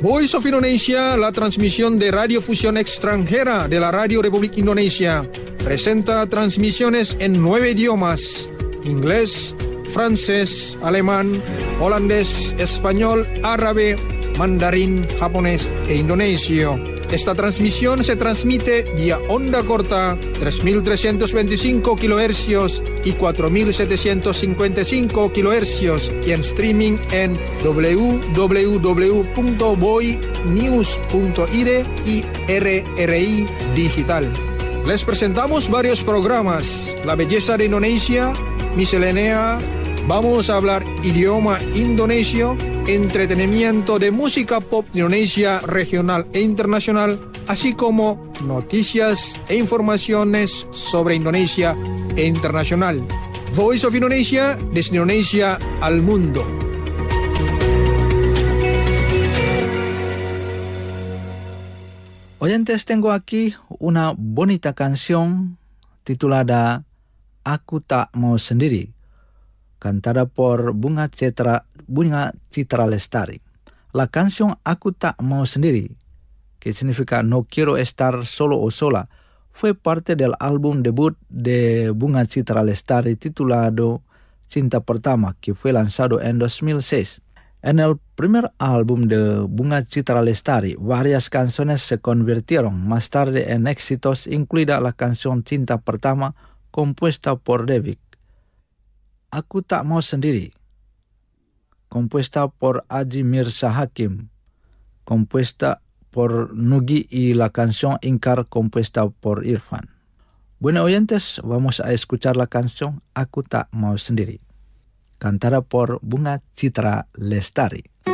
Voice of Indonesia, la transmisión de radiofusión extranjera de la Radio Republik Indonesia, presenta transmisiones en 9 idiomas: inglés, francés, alemán, holandés, español, árabe, mandarín, japonés e indonesio. Esta transmisión se transmite vía onda corta 3.325 kHz y 4.755 kHz y en streaming en www.boinews.id y RRI Digital. Les presentamos varios programas: La belleza de Indonesia, Miscelánea, vamos a hablar idioma indonesio, entretenimiento de música pop Indonesia regional e internacional, así como noticias e informaciones sobre Indonesia e internacional. Voice of Indonesia, desde Indonesia al mundo. Oyentes, tengo aquí una bonita canción titulada Aku Tak Mau Sendiri, cantada por Bunga Citra Lestari. La canción Aku Tak Mau Sendiri, que significa no quiero estar solo o sola, fue parte del álbum debut de Bunga Citra Lestari titulado Cinta Pertama, que fue lanzado en 2006. En el primer álbum de Bunga Citra Lestari, varias canciones se convirtieron más tarde en éxitos, incluida la canción Cinta Pertama, compuesta por Devik. Aku Tak Mau Sendiri, compuesta por Aji Mirza Hakim, compuesta por Nugi, y la canción Ingkar, compuesta por Irfan. Bueno, oyentes, vamos a escuchar la canción Aku Tak Mau Sendiri, cantada por Bunga Citra Lestari.